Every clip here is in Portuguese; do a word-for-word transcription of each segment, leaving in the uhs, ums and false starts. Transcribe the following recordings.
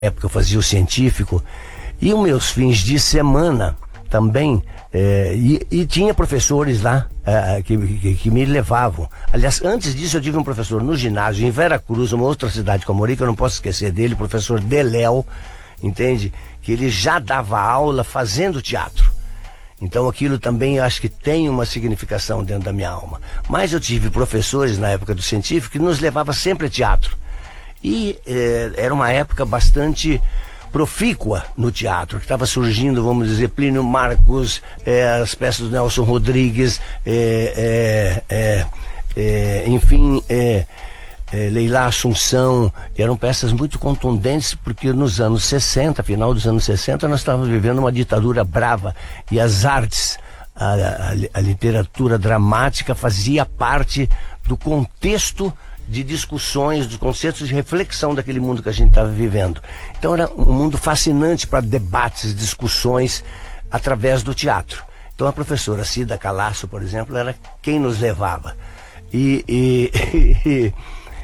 época eu fazia o científico, e os meus fins de semana também, é, e, e tinha professores lá é, que, que, que me levavam. Aliás, antes disso eu tive um professor no ginásio, em Vera Cruz, uma outra cidade que eu morei, que eu não posso esquecer dele, o professor Deléo, entende? Que ele já dava aula fazendo teatro. Então aquilo também eu acho que tem uma significação dentro da minha alma. Mas eu tive professores na época do científico que nos levavam sempre a teatro. E eh, era uma época bastante profícua no teatro, que estava surgindo, vamos dizer, Plínio Marcos, eh, as peças do Nelson Rodrigues, eh, eh, eh, eh, enfim, eh, eh, Leila Assunção. Eram peças muito contundentes, porque nos anos sessenta, final dos anos sessenta, nós estávamos vivendo uma ditadura brava, e as artes, a, a, a literatura dramática fazia parte do contexto de discussões, dos conceitos de reflexão daquele mundo que a gente estava vivendo. Então era um mundo fascinante para debates, discussões através do teatro. Então a professora Cida Calasso, por exemplo, era quem nos levava. E, e, e,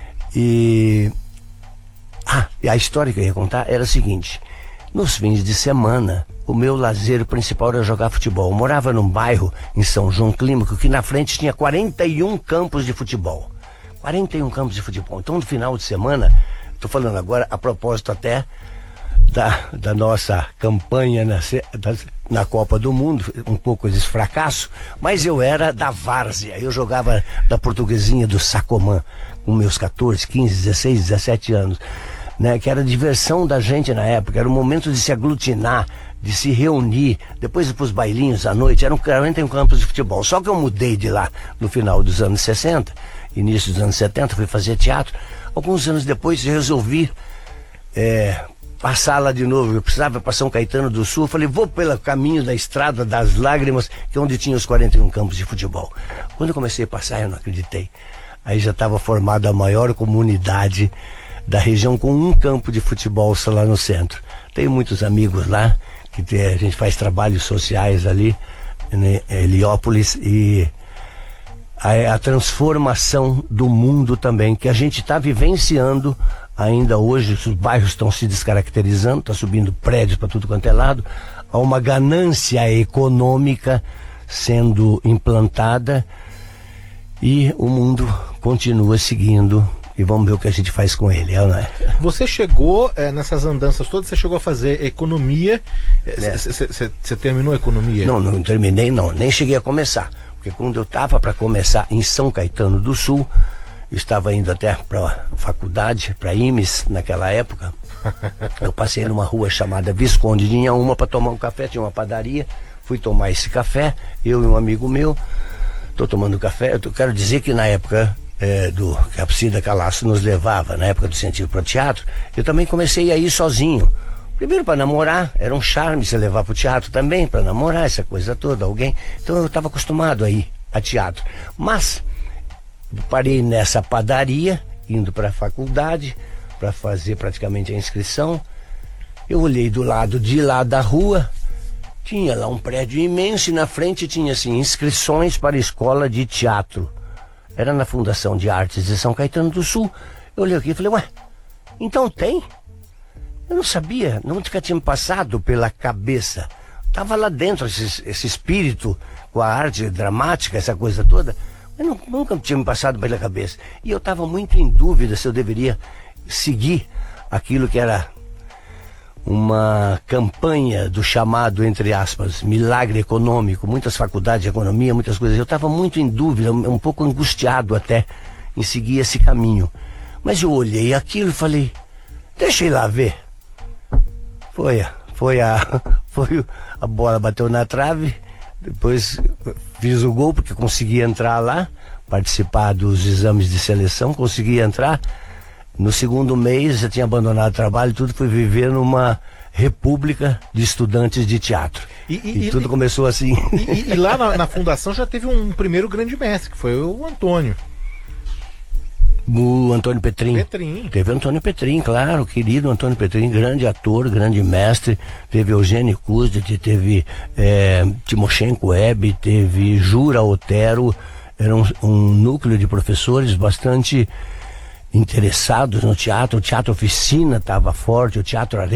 e, ah, e a história que eu ia contar era a seguinte: nos fins de semana, o meu lazer principal era jogar futebol. Eu morava num bairro em São João Clímaco que na frente tinha quarenta e um campos de futebol. quarenta e um campos de futebol. Então, no final de semana, estou falando agora a propósito até da, da nossa campanha na, da, na Copa do Mundo, um pouco esse fracasso, mas eu era da várzea. Eu jogava da Portuguesinha do Sacomã, com meus catorze, quinze, dezesseis, dezessete anos, né? Que era a diversão da gente na época, era o momento de se aglutinar, de se reunir, depois ir para os bailinhos à noite. Eram quarenta e um campos de futebol. Só que eu mudei de lá no final dos anos sessenta, início dos anos setenta, fui fazer teatro. Alguns anos depois eu resolvi é, passar lá de novo. Eu precisava ir para São Caetano do Sul. Falei, vou pelo caminho da Estrada das Lágrimas, que é onde tinha os quarenta e um campos de futebol. Quando eu comecei a passar, eu não acreditei. Aí já estava formada a maior comunidade da região, com um campo de futebol só lá no centro. Tenho muitos amigos lá, que tem, a gente faz trabalhos sociais ali, em Heliópolis, e A, a transformação do mundo também, que a gente está vivenciando ainda hoje. Os bairros estão se descaracterizando, está subindo prédios para tudo quanto é lado, há uma ganância econômica sendo implantada, e o mundo continua seguindo, e vamos ver o que a gente faz com ele, não é? Você chegou, é, nessas andanças todas, você chegou a fazer economia, você é. terminou a economia? Não, não terminei não, nem cheguei a começar. Porque quando eu estava para começar em São Caetano do Sul, eu estava indo até para a faculdade, para I M E S naquela época, eu passei numa rua chamada Visconde de Inhaúma para tomar um café, tinha uma padaria, fui tomar esse café, eu e um amigo meu, estou tomando café. Eu quero dizer que na época é, do que a Cida Calasso nos levava, na época do científico para teatro, eu também comecei a ir sozinho. Primeiro para namorar, era um charme você levar para o teatro também, para namorar, essa coisa toda, alguém. Então eu estava acostumado a ir a teatro. Mas parei nessa padaria, indo para a faculdade, para fazer praticamente a inscrição. Eu olhei do lado de lá da rua, tinha lá um prédio imenso, e na frente tinha assim, inscrições para a escola de teatro. Era na Fundação de Artes de São Caetano do Sul. Eu olhei aqui e falei, ué, então tem? Eu não sabia, nunca tinha me passado pela cabeça. Estava lá dentro esse, esse espírito com a arte dramática, essa coisa toda, mas não, nunca tinha me passado pela cabeça. E eu estava muito em dúvida se eu deveria seguir aquilo que era uma campanha do chamado, entre aspas, milagre econômico, muitas faculdades de economia, muitas coisas. Eu estava muito em dúvida, um pouco angustiado até, em seguir esse caminho. Mas eu olhei aquilo e falei, deixa eu ir lá ver. Foi, foi a, foi a bola bateu na trave, depois fiz o gol porque consegui entrar lá, participar dos exames de seleção, consegui entrar. No segundo mês eu tinha abandonado o trabalho, tudo, fui viver numa república de estudantes de teatro. E, e, e tudo e, começou assim. E, e lá na, na fundação já teve um primeiro grande mestre, que foi o Antônio. O Antônio Petrin. Petrin. Teve o Antônio Petrin, claro, querido Antônio Petrin, grande ator, grande mestre. Teve Eugênio Kuzdet, teve é, Timoshenko Web, teve Jura Otero. Era um, um núcleo de professores bastante interessados no teatro. O Teatro Oficina estava forte, o Teatro